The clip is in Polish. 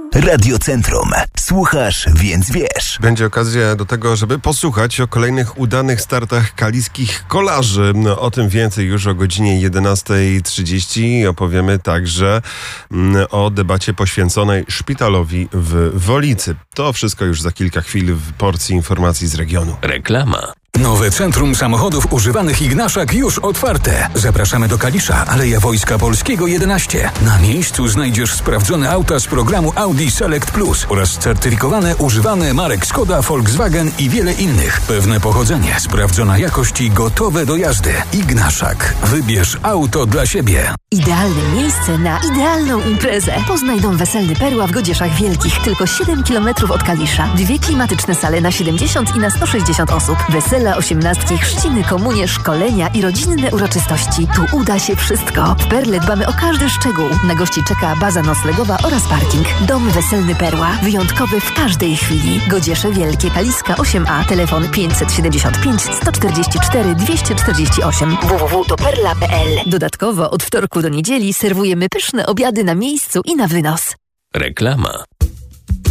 Radiocentrum. Słuchasz, więc wiesz. Będzie okazja do tego, żeby posłuchać o kolejnych udanych startach kaliskich kolarzy. O tym więcej już o godzinie 11:30. Opowiemy także o debacie poświęconej szpitalowi w Wolicy. To wszystko już za kilka chwil w porcji informacji z regionu. Reklama. Nowe Centrum Samochodów Używanych Ignaszak już otwarte. Zapraszamy do Kalisza, Aleja Wojska Polskiego 11. Na miejscu znajdziesz sprawdzone auta z programu Audi Select Plus oraz certyfikowane używane marek Skoda, Volkswagen i wiele innych. Pewne pochodzenie, sprawdzona jakość i gotowe do jazdy. Ignaszak. Wybierz auto dla siebie. Idealne miejsce na idealną imprezę. Poznaj dom weselny Perła w Godzieszach Wielkich. Tylko 7 km od Kalisza. 2 klimatyczne sale na 70 i na 160 osób. Wesela, osiemnastki, chrzciny, komunie, szkolenia i rodzinne uroczystości. Tu uda się wszystko. W Perle dbamy o każdy szczegół. Na gości czeka baza noclegowa oraz parking. Dom weselny Perła. Wyjątkowy w każdej chwili. Godziesze Wielkie, Kaliska 8A. Telefon 575 144 248. www.perla.pl. Dodatkowo od wtorku do niedzieli serwujemy pyszne obiady na miejscu i na wynos. Reklama.